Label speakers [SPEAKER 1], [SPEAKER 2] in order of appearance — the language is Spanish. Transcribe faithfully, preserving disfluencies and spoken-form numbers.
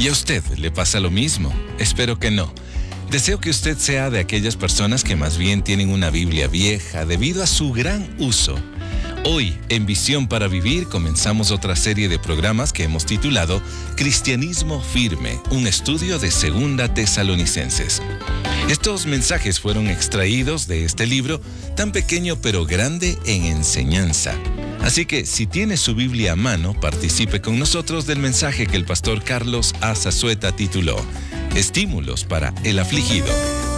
[SPEAKER 1] ¿Y a usted le pasa lo mismo? Espero que no. Deseo que usted sea de aquellas personas que más bien tienen una Biblia vieja debido a su gran uso. Hoy, en Visión para Vivir, comenzamos otra serie de programas que hemos titulado Cristianismo Firme, un estudio de Segunda Tesalonicenses. Estos mensajes fueron extraídos de este libro, tan pequeño pero grande en enseñanza. Así que, si tiene su Biblia a mano, participe con nosotros del mensaje que el pastor Carlos A. Zazueta tituló Estímulos para el afligido.